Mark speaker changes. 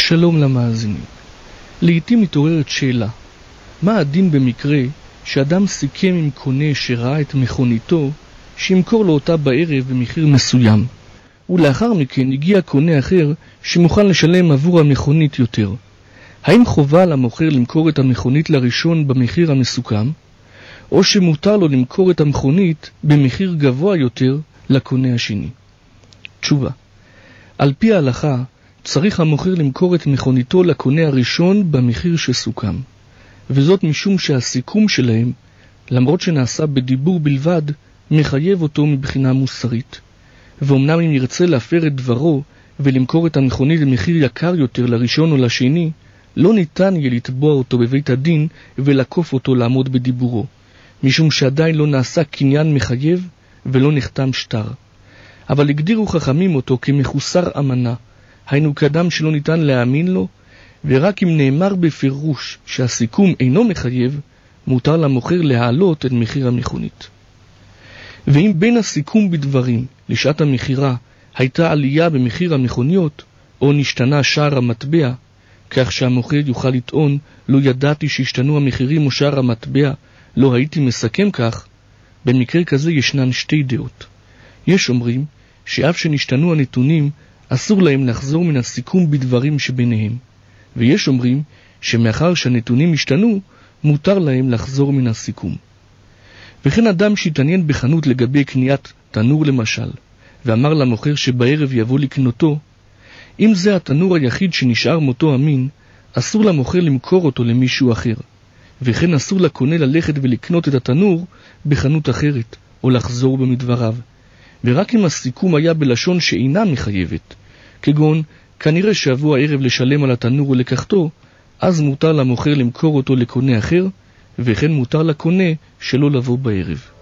Speaker 1: שלום למאזינים. לעתים מתעוררת שאלה, מה הדין במקרה שאדם סיכם עם קונה שראה את מכוניתו שימכור לו אותה בערב במחיר מסוים, ולאחר מכן הגיע קונה אחר שמוכן לשלם עבור המכונית יותר? האם חובה למוכר למכור את המכונית לראשון במחיר המסוכם, או שמותר לו למכור את המכונית במחיר גבוה יותר לקונה השני? תשובה: על פי ההלכה צריך המוכר למכור את מכוניתו לקונה הראשון במחיר שסוכם, וזאת משום שהסיכום שלהם, למרות שנעשה בדיבור בלבד, מחייב אותו מבחינה מוסרית. ואומנם אם ירצה להפר את דברו ולמכור את המכונית במחיר יקר יותר לראשון או לשני, לא ניתן יהיה לתבוע אותו בבית הדין ולקוף אותו לעמוד בדיבורו, משום שעדיין לא נעשה קניין מחייב ולא נחתם שטר. אבל הגדירו חכמים אותו כמחוסר אמנה, היינו כאדם שלא ניתן להאמין לו, ורק אם נאמר בפירוש שהסיכום אינו מחייב, מותר למוכר להעלות את מחיר המכונית. ואם בין הסיכום בדברים לשעת המחירה הייתה עלייה במחיר המכוניות, או נשתנה שער המטבע, כך שהמוכר יוכל לטעון, לא ידעתי שהשתנו המחירים או שער המטבע, לא הייתי מסכם כך, במקרה כזה ישנן שתי דעות. יש אומרים שאף שנשתנו הנתונים, אסור להם לחזור מן הסיכום בדברים שביניהם, ויש אומרים שמאחר שהנתונים השתנו, מותר להם לחזור מן הסיכום. וכן אדם שהתעניין בחנות לגבי קניית תנור למשל, ואמר למוכר שבערב יבוא לקנותו, אם זה התנור היחיד שנשאר מותו אמין, אסור למוכר למכור אותו למישהו אחר, וכן אסור לקונה ללכת ולקנות את התנור בחנות אחרת, או לחזור במדבריו, ורק אם הסיכום היה בלשון שאינה מחייבת, כגון כנראה שבוע הערב לשלם על התנור ולקחתו, אז מותר למוכר למכור אותו לקונה אחר, וכן מותר לקונה שלא לבוא בערב.